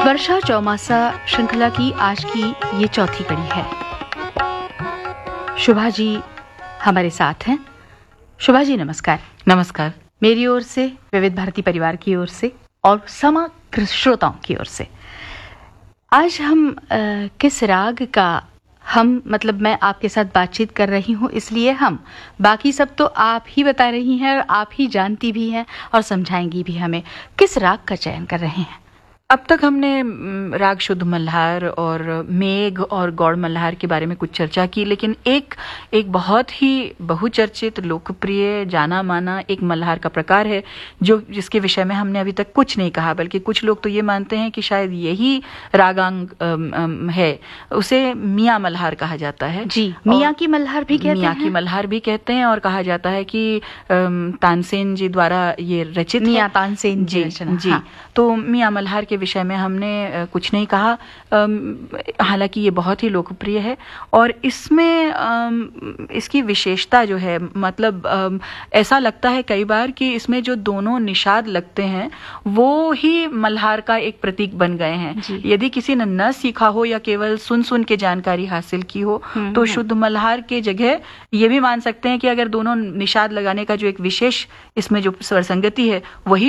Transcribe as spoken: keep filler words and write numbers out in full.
वर्षा चौमासा श्रृंखला की आज की ये चौथी कड़ी है। शुभा जी हमारे साथ हैं। शुभा जी नमस्कार। नमस्कार। मेरी ओर से, विविध भारती परिवार की ओर से और समग्र श्रोताओं की ओर से आज हम आ, किस राग का हम मतलब मैं आपके साथ बातचीत कर रही हूँ, इसलिए हम बाकी सब तो आप ही बता रही हैं और आप ही जानती भी हैं और समझाएंगी भी हमें। किस राग का चयन कर रहे हैं? अब तक हमने राग शुद्ध मल्हार और मेघ और गौड़ मल्हार के बारे में कुछ चर्चा की, लेकिन एक एक बहुत ही बहुचर्चित, लोकप्रिय, जाना माना एक मल्हार का प्रकार है जो जिसके विषय में हमने अभी तक कुछ नहीं कहा, बल्कि कुछ लोग तो ये मानते हैं कि शायद यही रागांग है। उसे मियाँ मल्हार कहा जाता है। जी, मियाँ की मल्हार भी कहते हैं। मियाँ की मल्हार भी कहते हैं और कहा जाता है कि तानसेन जी द्वारा ये रचित मियाँ तानसेन जी जी हाँ। तो मियाँ मल्हार के विषय में हमने कुछ नहीं कहा, हालांकि ये बहुत ही लोकप्रिय है और इसमें इसकी विशेषता जो है, मतलब ऐसा लगता है कई बार कि इसमें जो दोनों निषाद लगते हैं वो ही मल्हार का एक प्रतीक बन गए हैं। यदि किसी ने न सीखा हो या केवल सुन सुन के जानकारी हासिल की हो तो शुद्ध मल्हार के जगह ये भी मान सकते हैं कि अगर दोनों निषाद लगाने का जो एक विशेष इसमें जो स्वर संगति है वही